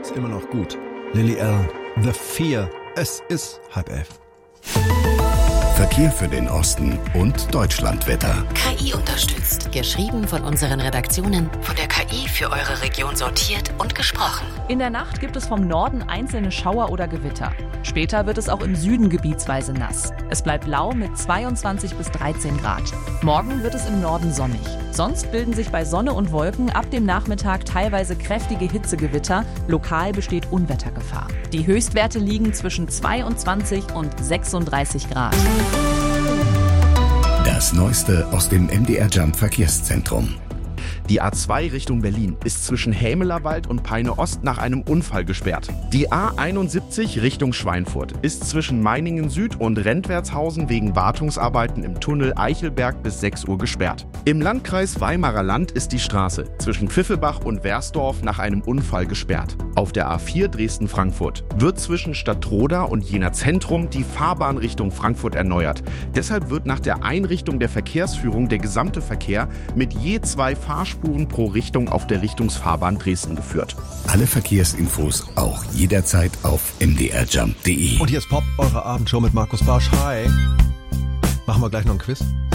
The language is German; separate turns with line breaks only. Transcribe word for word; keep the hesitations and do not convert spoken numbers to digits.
Ist immer noch gut. Lily Allen, The Fear. Es ist halb elf.
Verkehr für den Osten und Deutschlandwetter.
K I unterstützt. Geschrieben von unseren Redaktionen, von der K I für eure Region sortiert und gesprochen.
In der Nacht gibt es vom Norden einzelne Schauer oder Gewitter. Später wird es auch im Süden gebietsweise nass. Es bleibt lau mit zweiundzwanzig bis dreizehn Grad. Morgen wird es im Norden sonnig. Sonst bilden sich bei Sonne und Wolken ab dem Nachmittag teilweise kräftige Hitzegewitter. Lokal besteht Unwettergefahr. Die Höchstwerte liegen zwischen zweiundzwanzig und sechsunddreißig Grad.
Das Neueste aus dem M D R Jump Verkehrszentrum.
Die A zwei Richtung Berlin ist zwischen Hämelerwald und Peine Ost nach einem Unfall gesperrt. Die A einundsiebzig Richtung Schweinfurt ist zwischen Meiningen Süd und Rentwertshausen wegen Wartungsarbeiten im Tunnel Eichelberg bis sechs Uhr gesperrt. Im Landkreis Weimarer Land ist die Straße zwischen Pfiffelbach und Wersdorf nach einem Unfall gesperrt. Auf der A vier Dresden-Frankfurt wird zwischen Stadtroda und Jena Zentrum die Fahrbahn Richtung Frankfurt erneuert. Deshalb wird nach der Einrichtung der Verkehrsführung der gesamte Verkehr mit je zwei Fahrspuren pro Richtung auf der Richtungsfahrbahn Dresden geführt.
Alle Verkehrsinfos auch jederzeit auf m d r jump punkt d e.
Und jetzt Pop, eure Abendshow mit Markus Barsch. Hi. Machen wir gleich noch ein Quiz?